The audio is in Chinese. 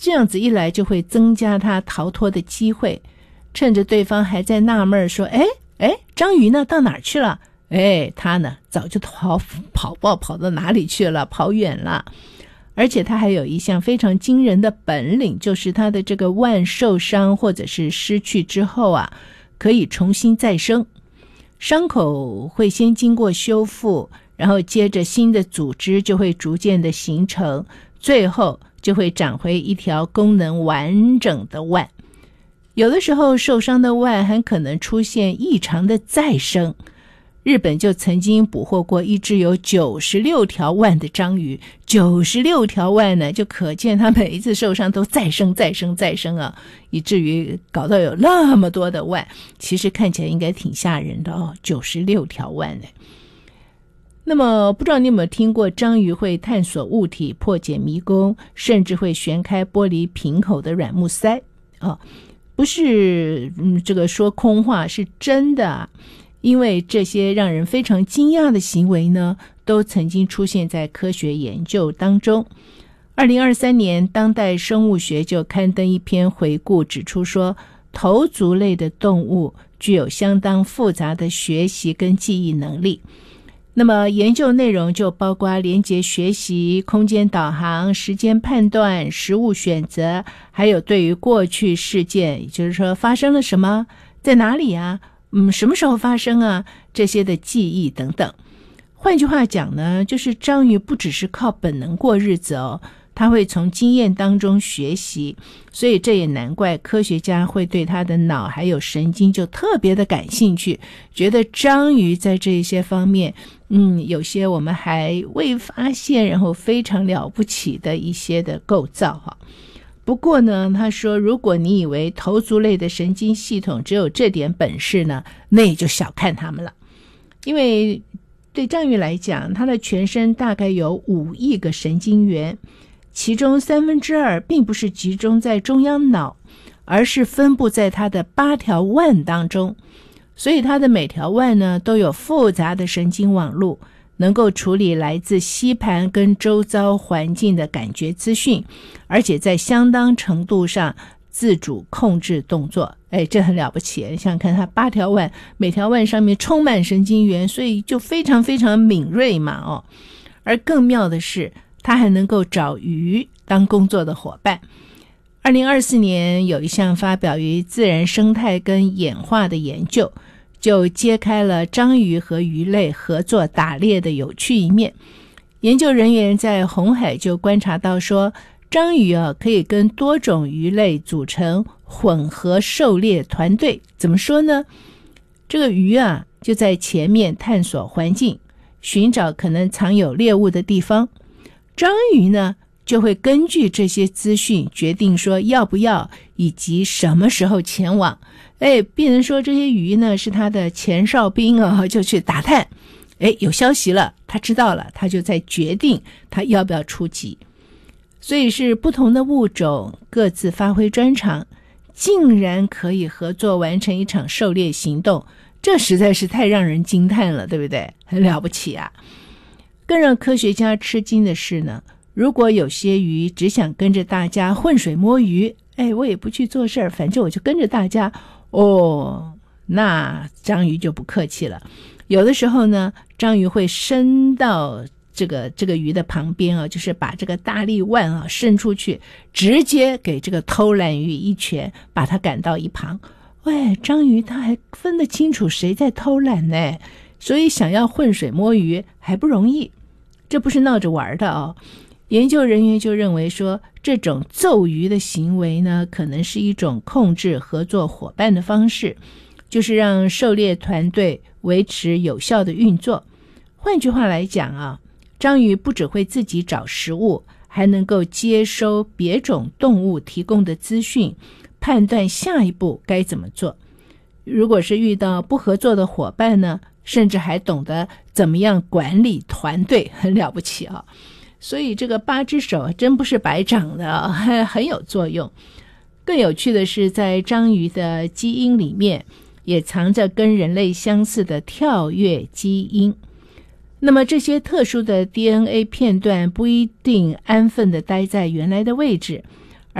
这样子一来就会增加它逃脱的机会。趁着对方还在纳闷说章鱼呢到哪儿去了，它呢早就跑到哪里去了，跑远了。而且它还有一项非常惊人的本领，就是它的这个腕受伤或者是失去之后啊，可以重新再生。伤口会先经过修复，然后接着新的组织就会逐渐的形成，最后就会长回一条功能完整的腕。有的时候受伤的腕很可能出现异常的再生。日本就曾经捕获过一只有96条腕的章鱼，96条腕呢，就可见它每一次受伤都再生啊，以至于搞到有那么多的腕，其实看起来应该挺吓人的哦，96条腕呢。那么不知道你有没有听过章鱼会探索物体、破解迷宫，甚至会旋开玻璃瓶口的软木塞不是这个说空话，是真的啊。因为这些让人非常惊讶的行为呢，都曾经出现在科学研究当中。2023年，当代生物学就刊登一篇回顾，指出说，头足类的动物具有相当复杂的学习跟记忆能力。那么研究内容就包括连结学习、空间导航、时间判断、食物选择，还有对于过去事件，也就是说发生了什么，在哪里啊，什么时候发生啊，这些的记忆等等。换句话讲呢，就是章鱼不只是靠本能过日子哦，它会从经验当中学习，所以这也难怪科学家会对它的脑还有神经就特别的感兴趣，觉得章鱼在这些方面有些我们还未发现，然后非常了不起的一些的构造哈。不过呢，他说如果你以为头足类的神经系统只有这点本事呢，那也就小看他们了。因为对章鱼来讲，它的全身大概有5亿个神经元，其中2/3并不是集中在中央脑，而是分布在它的8条腕当中。所以它的每条腕呢都有复杂的神经网路，能够处理来自吸盘跟周遭环境的感觉资讯，而且在相当程度上自主控制动作。这很了不起，你想看它8条腕，每条腕上面充满神经元，所以就非常非常敏锐嘛而更妙的是，它还能够找鱼当工作的伙伴。2024年有一项发表于自然生态跟演化的研究，就揭开了章鱼和鱼类合作打猎的有趣一面。研究人员在红海就观察到说，章鱼可以跟多种鱼类组成混合狩猎团队。怎么说呢？这个鱼就在前面探索环境，寻找可能藏有猎物的地方。章鱼呢就会根据这些资讯决定说要不要以及什么时候前往。变成说这些鱼呢是他的前哨兵就去打探，有消息了，他知道了，他就在决定他要不要出击。所以是不同的物种各自发挥专长，竟然可以合作完成一场狩猎行动，这实在是太让人惊叹了，对不对？很了不起啊！更让科学家吃惊的是呢，如果有些鱼只想跟着大家浑水摸鱼，我也不去做事儿，反正我就跟着大家那章鱼就不客气了。有的时候呢，章鱼会伸到这个鱼的旁边就是把这个大力腕伸出去，直接给这个偷懒鱼一拳，把它赶到一旁。章鱼它还分得清楚谁在偷懒呢，所以想要浑水摸鱼还不容易，这不是闹着玩的研究人员就认为说，这种揍鱼的行为呢，可能是一种控制合作伙伴的方式，就是让狩猎团队维持有效的运作。换句话来讲章鱼不只会自己找食物，还能够接收别种动物提供的资讯，判断下一步该怎么做。如果是遇到不合作的伙伴呢，甚至还懂得怎么样管理团队，很了不起所以这个8只手真不是白长的很有作用。更有趣的是，在章鱼的基因里面也藏着跟人类相似的跳跃基因。那么这些特殊的 DNA 片段不一定安分地待在原来的位置，